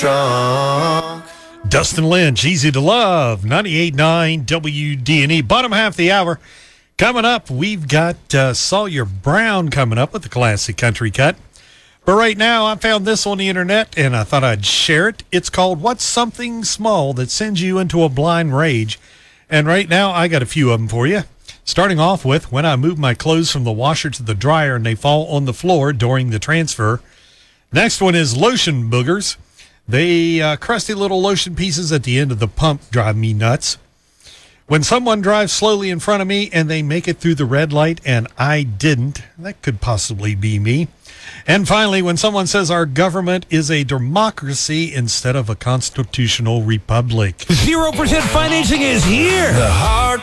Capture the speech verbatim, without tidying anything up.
Drunk. Dustin Lynch, Easy to Love, ninety-eight point nine W D N E. Bottom half of the hour. Coming up, we've got uh, Sawyer Brown coming up with the classic country cut. But right now, I found this on the internet, and I thought I'd share it. It's called What's Something Small That Sends You Into a Blind Rage? And right now, I got a few of them for you. Starting off with, when I move my clothes from the washer to the dryer and they fall on the floor during the transfer. Next one is lotion boogers. They uh, crusty little lotion pieces at the end of the pump drive me nuts. When someone drives slowly in front of me and they make it through the red light and I didn't, that could possibly be me. And finally, when someone says our government is a democracy instead of a constitutional republic. zero percent financing is here. The hard